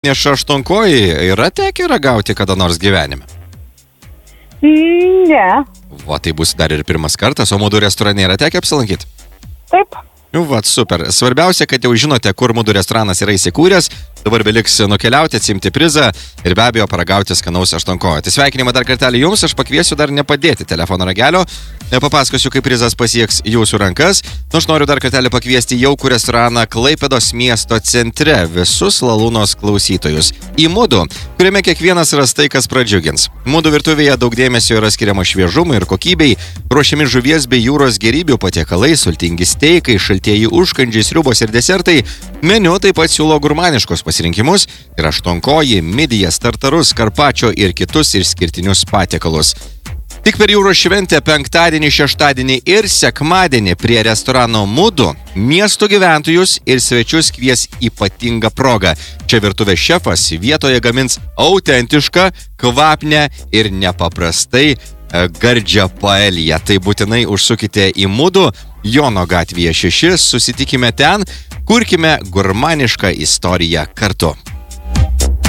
Neša aštuonkoji yra tekę ragauti kada nors gyvenime? Ne. Va, tai bus dar ir pirmas kartas, o Mudu restorane yra tekę apsilankyti? Taip. Va, super. Svarbiausia, kad jau žinote, kur Mudu restoranas yra įsikūręs. Dabar beliks nukeliauti, atsimti prizą ir be abejo paragauti skanaus aštuonkojo. Tai sveikinimą dar kartelį jums, aš pakviesiu dar nepadėti telefono ragelio. Papasakosiu, kaip prizas pasieks jūsų rankas. Aš noriu dar kartelį pakviesti jaukų restoraną Klaipėdos miesto centre visus Lalūnos klausytojus. Į Mudu, kuriame kiekvienas ras tai, kas pradžiugins. Mudu virtuvėje daug dėmesio yra skiriama šviežumui ir kokybei, ruošiami žuvies bei jūros gėrybių patiekalai, sultingi steikai, šaltieji užkandžiai, sriubos ir desertai. Meniu taip pat siūlo gurmaniškos pasirinkimus ir aštuonkoji, midijas, tartarus, karpačio ir kitus išskirtinius patiekalus. Tik per jūros šventę penktadienį, šeštadienį ir sekmadienį prie restorano Mudu miesto gyventojus ir svečius kvies ypatingą progą. Čia virtuvės šefas vietoje gamins autentišką, kvapnią ir nepaprastai gardžią paeliją. Tai būtinai užsukite į Mudu, Jono gatvėje 6, susitikime ten, kurkime gurmanišką istoriją kartu.